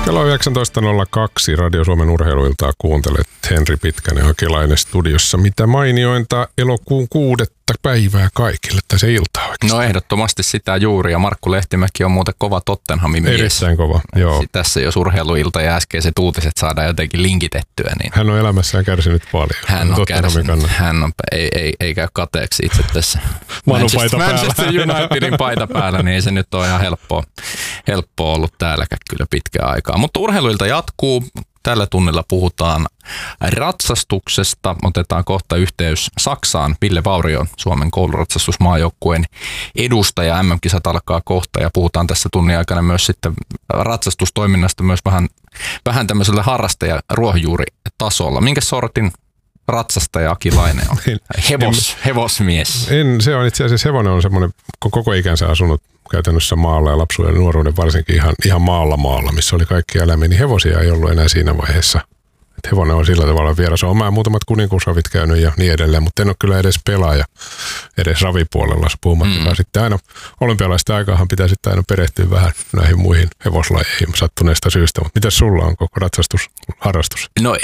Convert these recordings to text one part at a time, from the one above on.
Kello on 19.02. Radio Suomen urheiluiltaa kuuntelet Henri Pitkänen Hakelainen studiossa. Mitä mainiointa elokuun 6. päivää kaikille tässä iltaa oikeastaan. No ehdottomasti sitä juuri, ja Markku Lehtimäki on muuten kova Tottenhamin mies. Erittäin kova, joo. Tässä jos urheiluilta ja äskeiset uutiset saadaan jotenkin linkitettyä. Niin hän on elämässään kärsinyt paljon. Hän on kärsinyt. Hän on, ei käy kateeksi itse tässä. Manchester Unitedin paita päällä, niin ei se nyt ole ihan helppoa ollut täälläkään kyllä pitkään aikaa. Mutta urheiluilta jatkuu. Tällä tunnilla puhutaan ratsastuksesta. Otetaan kohta yhteys Saksaan. Ville Vaurio, Suomen kouluratsastusmaajoukkueen edustaja. MM-kisat alkaa kohta ja puhutaan tässä tunnin aikana myös sitten ratsastustoiminnasta myös vähän tämmöisellä harrastaja ruohonjuuritasolla. Minkä sortin ratsastaja Aki Laine on? Hevosmies. Se on itse asiassa hevonen on semmoinen koko ikänsä asunut käytännössä maalla ja lapsuuden ja nuoruuden varsinkin ihan maalla, missä oli kaikki eläimiä, niin hevosia ei ollut enää siinä vaiheessa. Et hevonen on sillä tavalla vieras. Olen muutamat kuninkuusravit käynyt ja niin edelleen, mutta en ole kyllä edes pelaaja edes ravipuolella puhumattakaan. Sitten aina olympialaisten aikaahan pitää sitten aina perehtyä vähän näihin muihin hevoslajeihin sattuneesta syystä. Mutta mitäs sulla on koko ratsastusharrastus? No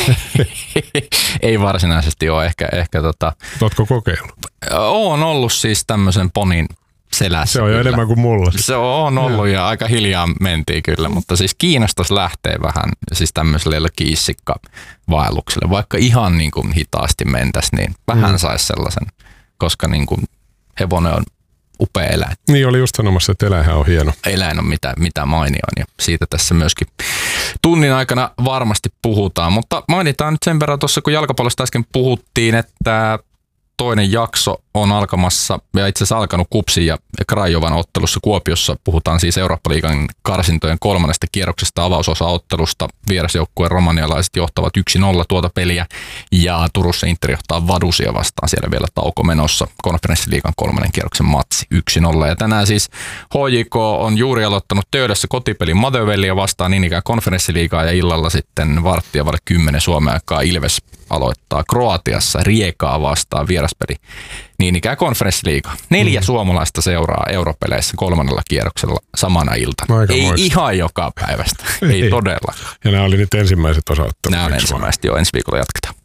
ei varsinaisesti ole. Ehkä Ootko kokeillut? Olen ollut siis tämmöisen ponin selässä. Se on jo enemmän kuin mulla. Se on ollut ja aika hiljaa mentiin kyllä, mutta siis kiinnostus lähtee vähän siis tämmöiselle kiissikka-vaellukselle. Vaikka ihan niin kuin hitaasti mentäisi, niin vähän saisi sellaisen, koska niin kuin hevonen on upea eläin. Niin oli just sanomassa, että eläinhän on hieno. Eläin on mitä mainioin ja siitä tässä myöskin tunnin aikana varmasti puhutaan, mutta mainitaan nyt sen verran tuossa, kun jalkapallosta äsken puhuttiin, että toinen jakso on alkamassa ja itse asiassa alkanut KuPSin ja Crajovan ottelussa Kuopiossa. Puhutaan siis Eurooppa-liigan karsintojen 3. kierroksesta avausosaottelusta. Vierasjoukkueen romanialaiset johtavat 1-0 tuota peliä ja Turussa Inter johtaa Vadusia vastaan. Siellä vielä tauko menossa. Konferenssiliigan 3. kierroksen matsi 1-0. Ja tänään siis HJK on juuri aloittanut Töölössä kotipelin Madövelliä vastaan niin ikään konferenssiliigaa ja illalla sitten 9:10 Suomen aikaa Ilves aloittaa Kroatiassa Riekaa vastaan vieraspeli. Niin ikään konferenssiliiga. 4 suomalaista seuraa europeleissä 3. kierroksella samana iltana. Ei ihan joka päivästä. Ei todellakaan. Ja nämä oli nyt ensimmäiset osaottelut. Nämä on ensimmäiset, jo ensi viikolla jatketaan.